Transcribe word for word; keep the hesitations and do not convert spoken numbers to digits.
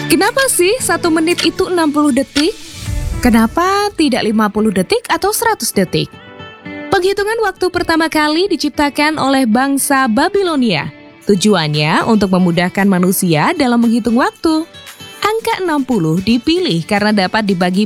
Kenapa sih satu menit itu enam puluh detik? Kenapa tidak lima puluh detik atau seratus detik? Penghitungan waktu pertama kali diciptakan oleh bangsa Babilonia. Tujuannya untuk memudahkan manusia dalam menghitung waktu. Angka enam puluh dipilih karena dapat dibagi